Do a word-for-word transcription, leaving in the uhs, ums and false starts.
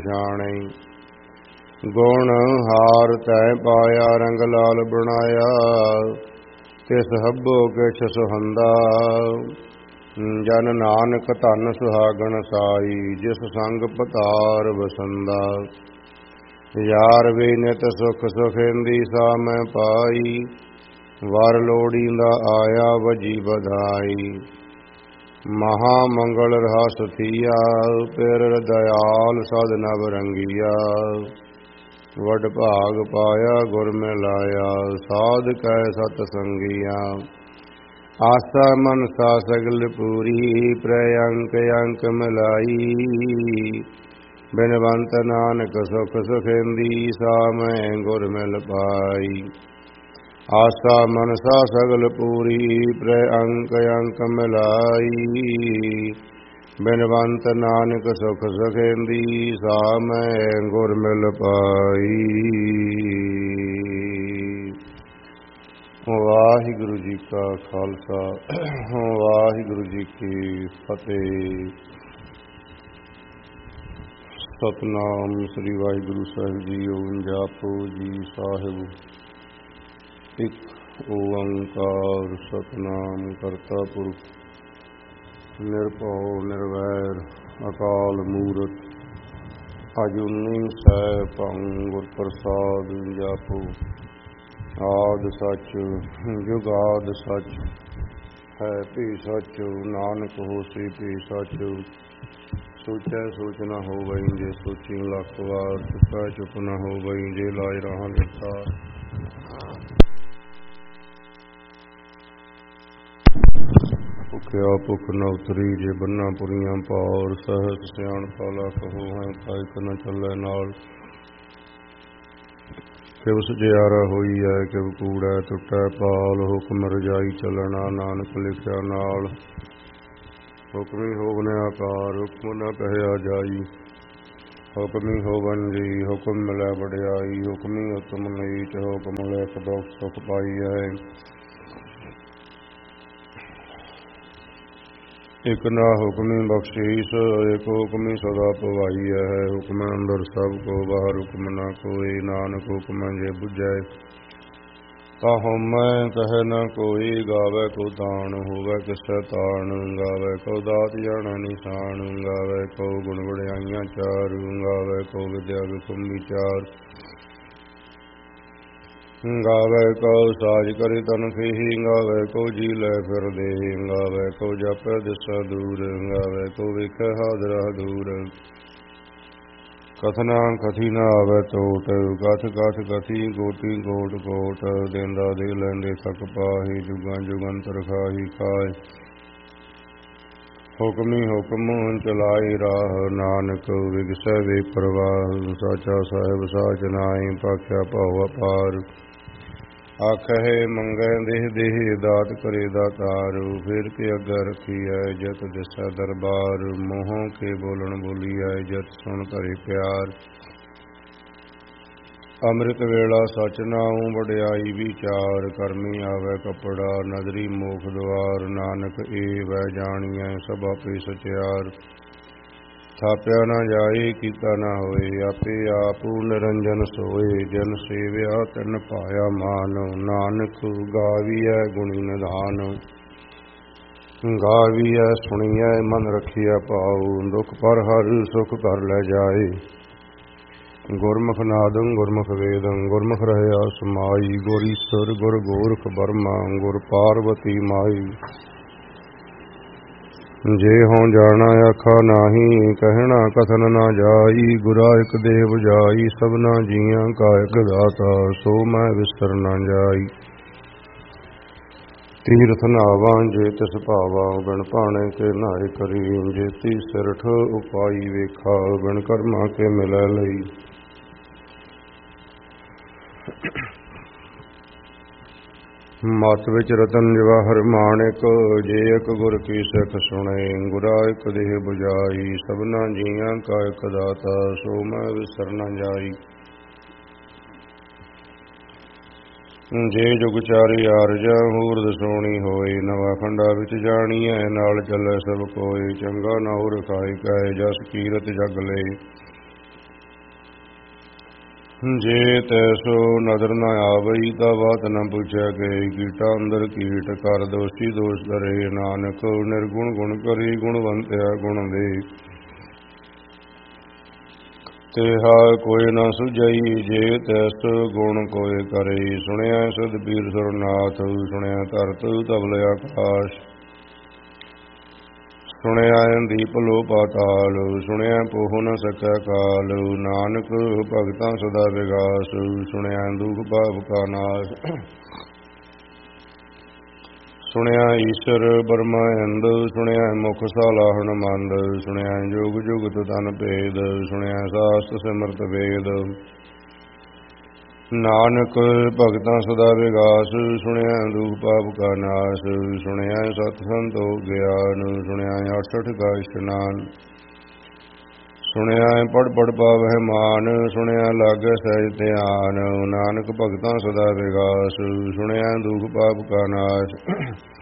ਪਛਾਣੇ। ਗੁਣ ਹਾਰ ਤੈ ਪਾਇਆ ਰੰਗ ਲਾਲ ਬਣਾਇਆ, ਤਿਸ ਹੱਬੋ ਕਿਛ ਸੁਹੰਦਾ। ਜਨ ਨਾਨਕ ਧਨ ਸੁਹਾਗਣ ਸਾਈ, ਜਿਸ ਸੰਗ ਪਤਾਰ ਵਸੰਦਾ। ਯਾਰ ਵੇ ਨਿਤ ਸੁਖ ਸੁਖੇਂਦੀ ਸਾ ਮੈਂ ਪਾਈ, ਵਰ ਲੋੜੀਂਦਾ ਆਇਆ ਵਜੀ ਬਧਾਈ। ਮਹਾ ਮੰਗਲ ਰਹਸ ਥੀਆ, ਪਿਰ ਦਇਆਲ ਸਦ ਨਵ ਰੰਗੀਆ। ਵਡ ਭਾਗ ਪਾਇਆ ਗੁਰ ਮਿਲਾਇਆ, ਸਾਧ ਕੈ ਸਤ ਸੰਗੀਆ। ਆਸਾ ਮਨਸਾ ਸਗਲ ਪੂਰੀ, ਪ੍ਰੈ ਅੰਕ ਅੰਕ ਮਿਲਾਈ। ਬਿਨਵੰਤ ਨਾਨਕ ਸੁਖ ਸੁਖੇਂਦੀ, ਸਾ ਮੈਂ ਗੁਰ ਮਿਲ ਪਾਈ। ਆਸਾ ਮਨਸਾ ਸਗਲ ਪੂਰੀ, ਪ੍ਰੈ ਅੰਕ ਅੰਕ ਮਿਲਾਈ। ਬਿਨਵੰਤ ਨਾਨਕ ਸੁਖ ਸੁਖੇਂਦੀ, ਸਾ ਮੈਂ ਗੁਰ ਮਿਲ ਪਾਈ। ਵਾਹਿਗੁਰੂ ਜੀ ਕਾ ਖਾਲਸਾ, ਵਾਹਿਗੁਰੂ ਜੀ ਕੀ ਫਤਿਹ। ਸਤਿਨਾਮ ਸ੍ਰੀ ਵਾਹਿਗੁਰੂ ਸਾਹਿਬ ਜੀਓ। ਜਾਪੋ ਜੀ ਸਾਹਿਬ ਇੱਕ ਓੰਕਾਰ ਸਤਿਨਾਮ ਕਰਤਾ ਪੁਰਖ, ਨਿਰਭਉ ਨਿਰਵੈਰ ਅਕਾਲ ਮੂਰਤ, ਅਜੂਨੀ ਸੈਭੰ ਗੁਰ ਪ੍ਰਸਾਦਿ। ਜਾਪੋ ਆਦਿ ਸੱਚ ਜੁਗਾਦਿ ਸੱਚ, ਹੈ ਭੀ ਸੱਚ ਨਾਨਕ ਹੋਸੀ ਭੀ ਸੱਚ। ਸੋਚੈ ਸੋਚ ਨ ਹੋਵਈ, ਜੇ ਸੋਚੀ ਲੱਖ ਵਾਰ। ਚੁੱਪੈ ਚੁੱਪ ਨ ਹੋਵਈ, ਜੇ ਲਾਇ ਰਾਹਾਂ ਲਿਖਾਰ। ਭੁਖਿਆ ਭੁਖ ਨ ਉਤਰੀ, ਜੇ ਬੰਨਾ ਪੁਰੀਆਂ ਪਾਰ। ਸਹਿਜ ਸਿਆਣਪਾ ਲਖ ਹੋਹੈ, ਕਾਇਕ ਨ ਚੱਲੈ ਨਾਲ। ਕਿਵ ਸੁਝਿਆਰਾ ਹੋਈ ਹੈ, ਕਿਵ ਕੂੜੈ ਟੁੱਟੈ ਪਾਲ। ਹੁਕਮ ਰਜਾਈ ਚੱਲਣਾ, ਨਾਨਕ ਲਿਖਿਆ ਨਾਲ। ਹੁਕਮੀ ਹੋਵਨ ਆਕਾਰ, ਹੁਕਮ ਨ ਕਹਿਆ ਜਾਈ। ਹੁਕਮੀ ਹੋਵਨ ਜੀ, ਹੁਕਮ ਮਿਲੈ ਵਡਿਆਈ। ਹੁਕਮੀ ਉਤਮ ਨੀਚ, ਹੁਕਮ ਲਿਖ ਦੁਖ ਸੁਖ ਪਾਈ ਹੈ। ਇਕ ਨਾ ਹੁਕਮੀ ਬਖਸ਼ੀਸ, ਇਕ ਹੁਕਮੀ ਸਦਾ ਭਵਾਈ ਹੈ। ਹੁਕਮ ਅੰਦਰ ਸਭ ਕੋ, ਬਾਹਰ ਹੁਕਮ ਨਾ ਕੋਈ। ਨਾਨਕ ਹੁਕਮ ਜੇ ਬੁਝੈ, ਤਾ ਹਉਮੈ ਕਹੈ ਨ ਕੋਈ। ਗਾਵੈ ਕੋ ਤਾਣ, ਹੋਵੈ ਕਿਸੈ ਤਾਣ। ਗਾਵੈ ਕੋ ਦਾਤ ਜਾਣੈ ਨਿਸ਼ਾਨ। ਗਾਵੈ ਕੋ ਗੁਣ ਵਡਿਆਈਆਂ ਚਾਰ। ਗਾਵੈ ਕੋ ਵਿਦਿਆ ਵਿਖਮ ਵਿਚਾਰ। ਗਾਵੈ ਕੋ ਸਾਜ ਕਰਿ ਤਨ ਫੇਹੀ। ਗਾਵੈ ਕੋ ਜੀ ਲੈ ਫਿਰ ਦੇਹੀ। ਗਾਵੈ ਕੋ ਜਾਪੈ ਦਿਸੈ ਦੂਰ। ਗਾਵੈ ਕੋ ਵੇਖੈ ਹਾਜ਼ਰਾ ਹਦੂਰ। ਕਥਨਾ ਕਥੀ ਨ ਆਵੈ ਟੋਟ, ਕਥ ਕਥ ਕਥੀ ਕੋਟੀ ਕੋਟ ਕੋਟ। ਦੇਂਦਾ ਦੇ ਲੈਂਦੇ ਥਕ ਪਾਹੀ, ਜੁਗਾਂ ਜੁਗੰਤਰ ਖਾਹੀ ਖਾਏ। ਹੁਕਮੀ ਹੁਕਮ ਚਲਾਈ ਰਾਹ, ਨਾਨਕ ਵਿਗਸੈ ਵੇ ਪ੍ਰਵਾਹ। ਸਾਚਾ ਸਾਹਿਬ ਸਾਚ ਨਾਈ, ਭਾਖਿਆ ਭਉ ਅਪਾਰ। ਆਖਹਿ ਮੰਗੈ ਦੇਹ ਦੇਹ, ਦਾਤ ਕਰੇ ਦਾਤਾਰ। ਫਿਰ ਕੇ ਅੱਗੇ ਰਖੀਐ, ਜਤ ਦਿਸੈ ਦਰਬਾਰ। ਮੂੰਹੋਂ ਕੇ ਬੋਲਣ ਬੋਲੀਐ, ਜਤ ਸੁਣ ਕਰੇ ਪਿਆਰ। ਅੰਮ੍ਰਿਤ ਵੇਲਾ ਸਚ ਨਾਉ, ਵਡਿਆਈ ਵਿਚਾਰ। ਕਰਮੀ ਆਵੈ ਕਪੜਾ, ਨਦਰੀ ਮੋਖ ਦੁਆਰ। ਨਾਨਕ ਏ ਵੈ ਜਾਣੀਐ, ਸਭ ਆਪੇ ਸਚਿਆਰ। ਥਾਪਿਆ ਨਾ ਜਾਏ, ਕੀਤਾ ਨਾ ਹੋਏ। ਆਪੇ ਆਪੂ ਨਿਰੰਜਨ ਸੋਏ। ਜਿਨ ਸੇਵਿਆ ਤਿਨ ਪਾਇਆ ਮਾਨ। ਨਾਨਕ ਗਾਵੀਐ ਗੁਣੀ ਨਿਧਾਨ। ਗਾਵੀਐ ਸੁਣੀਐ, ਮਨ ਰਖੀਐ ਭਾਉ। ਦੁਖ ਪਰ ਹਰ ਸੁਖ ਕਰ ਲੈ ਜਾਏ। ਗੁਰਮੁਖ ਨਾਦੰ ਗੁਰਮੁਖ ਵੇਦੰ, ਗੁਰਮੁਖ ਰਹਿਆ ਸਮਾਈ। ਗੁਰ ਈਸਰ ਗੁਰ ਗੋਰਖ ਬਰਮਾ, ਗੁਰ ਪਾਰਵਤੀ ਮਾਈ। ਜੇ ਹੋਂ ਜਾਣਾ ਆਖਾ ਨਾਹੀ, ਕਹਿਣਾ ਕਥਨ ਨਾ ਜਾਈ। ਗੁਰਾ ਇਕ ਦੇਹ ਬੁਝਾਈ, ਸਭਨਾ ਜੀਆਂ ਕਾ ਇਕ ਦਾਤਾ। ਸੋ ਮੈਂ ਵਿਸਰ ਨਾ ਜਾਈ। ਤੀਰਥ ਨਾਵਾਂ ਜੇ ਤਿਸ ਭਾਵਾ, ਬਿਨ ਭਾਣੇ ਕੇ ਨਾਏ ਕਰੀ। ਜੇਤੀ ਸਿਰਠ ਉਪਾਈ ਵੇਖਾ, ਬਿਨ ਕਰਮਾ ਕੇ ਮਿਲੈ ਲਈ। ਮਤ ਵਿੱਚ ਰਤਨ ਜਵਾਹਰ ਮਾਣਿਕ, ਜੇ ਇਕ ਗੁਰ ਕੀ ਸਿੱਖ ਸੁਣੇ। ਗੁਰਾ ਇਕ ਦੇਹ ਬੁਝਾਈ, ਸਭਨਾ ਜੀਆਂ ਕਾ ਇਕ ਦਾਤਾ। ਸੋ ਮੈਂ ਵਿਸਰ ਨਾ ਜਾਈ। ਜੇ ਜੁਗ ਚਾਰੀ ਆਰਜਾ, ਹੂਰਦ ਸੋਣੀ ਹੋਏ। ਨਵਾ ਖੰਡਾ ਵਿੱਚ ਜਾਣੀਐ, ਨਾਲ ਚੱਲੈ ਸਭ ਕੋਏ। ਚੰਗਾ ਨਾਉ ਰਖਾਇ ਕੈ, ਜਸ ਕੀਰਤ ਜਗ ਲਏ। ਜੇ ਤੈਸੋ ਨਦਰ ਨ ਆਵਈ ਤਾ ਬਾਤ ਨ ਪੁੱਛਿਆ ਗਈ। ਕੀਟਾ ਅੰਦਰ ਕੀਟ ਕਰ ਦੋਸ਼ੀ ਦੋਸ਼ ਧਰੇ। ਨਾਨਕ ਨਿਰਗੁਣ ਗੁਣ ਕਰੀ ਗੁਣਵੰਤਿਆ ਗੁਣ ਦੇ। ਤੇਹਾ ਕੋਈ ਨ ਸੁਝਈ ਜੇ ਤੈਸ ਗੁਣ ਕੋਇ ਕਰੇ। ਸੁਣਿਆ ਸਦ ਪੀਰ ਸੁਰਨਾਥ ਸੁਣਿਆ ਧਰਤ ਧਵਲ ਆਕਾਸ਼। ਸੁਣਿਆ ਦੀਪ ਲੋ ਪਾਤਾਲ ਸੁਣਿਆ ਪੋਹ ਨ ਸਕੈ ਕਾਲ। ਨਾਨਕ ਭਗਤਾਂ ਸਦਾ ਵਿਗਾਸ ਸੁਣਿਆ ਦੁਖ ਪਾਪ ਕਾ ਨਾਸ਼। ਸੁਣਿਆ ਈਸ਼ਰ ਬਰਮਾ ਇੰਦ ਸੁਣਿਆ ਮੁਖ ਸਾਲਾਹਣ ਮੰਦ। ਸੁਣਿਆ ਜੁਗ ਜੁਗਤ ਤਨ ਭੇਦ ਸੁਣਿਆ ਸਾਸਤ ਸਿਮਰਤ ਵੇਦ। ਨਾਨਕ ਭਗਤਾਂ ਸਦਾ ਵਿਗਾਸ ਸੁਣਿਆ ਦੁਖ ਪਾਪ ਕਾ ਨਾਸ਼। ਸੁਣਿਆ ਸਤ ਸੰਤੋਖ ਗਿਆਨ ਸੁਣਿਆ ਅਠਸਠ ਕਾ ਇਸ਼ਨਾਨ। ਸੁਣਿਆ ਪੜ ਪੜ ਪਾਵਹਿ ਮਾਨ ਸੁਣਿਆ ਲਾਗੈ ਸਹਿਜ ਧਿਆਨ। ਨਾਨਕ ਭਗਤਾਂ ਸਦਾ ਵਿਗਾਸ ਸੁਣਿਆ ਦੁਖ ਪਾਪ ਕਾ ਨਾਸ਼।